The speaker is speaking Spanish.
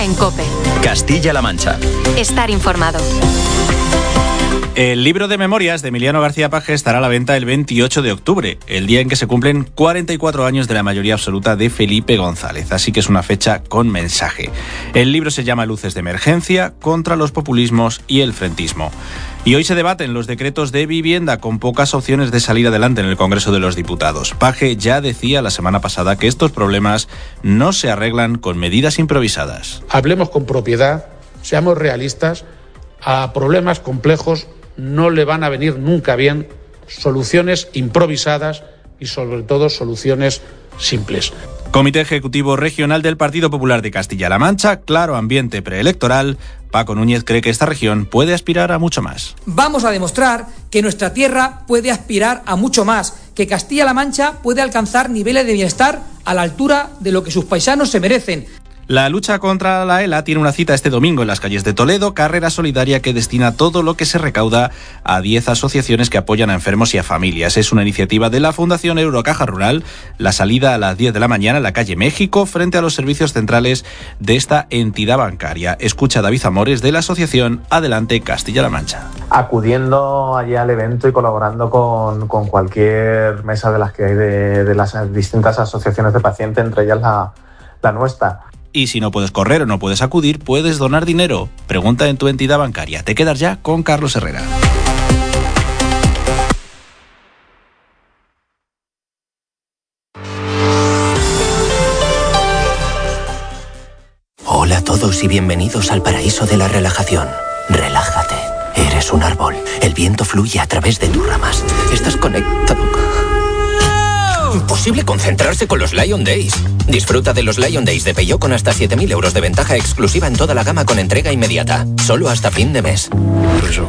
en COPE. Castilla-La Mancha. Estar informado. El libro de memorias de Emiliano García Paje estará a la venta el 28 de octubre, el día en que se cumplen 44 años de la mayoría absoluta de Felipe González, así que es una fecha con mensaje. El libro se llama Luces de emergencia contra los populismos y el frentismo. Y hoy se debaten los decretos de vivienda con pocas opciones de salir adelante en el Congreso de los Diputados. Paje ya decía la semana pasada que estos problemas no se arreglan con medidas improvisadas. Hablemos con propiedad, seamos realistas, a problemas complejos no le van a venir nunca bien soluciones improvisadas y sobre todo soluciones simples. Comité Ejecutivo Regional del Partido Popular de Castilla-La Mancha, claro ambiente preelectoral. Paco Núñez cree que esta región puede aspirar a mucho más. Vamos a demostrar que nuestra tierra puede aspirar a mucho más, que Castilla-La Mancha puede alcanzar niveles de bienestar a la altura de lo que sus paisanos se merecen. La lucha contra la ELA tiene una cita este domingo en las calles de Toledo, carrera solidaria que destina todo lo que se recauda a 10 asociaciones que apoyan a enfermos y a familias. Es una iniciativa de la Fundación Eurocaja Rural. La salida a las 10 de la mañana en la calle México, frente a los servicios centrales de esta entidad bancaria. Escucha a David Amores de la asociación Adelante Castilla-La Mancha. Acudiendo allí al evento y colaborando con cualquier mesa de las que hay de las distintas asociaciones de pacientes, entre ellas la nuestra. Y si no puedes correr o no puedes acudir, puedes donar dinero. Pregunta en tu entidad bancaria. Te quedas ya con Carlos Herrera. Hola a todos y bienvenidos al paraíso de la relajación. Relájate. Eres un árbol. El viento fluye a través de tus ramas. Estás conectado. Imposible concentrarse con los Lion Days. Disfruta de los Lion Days de Peugeot con hasta 7.000 euros de ventaja exclusiva en toda la gama con entrega inmediata. Solo hasta fin de mes.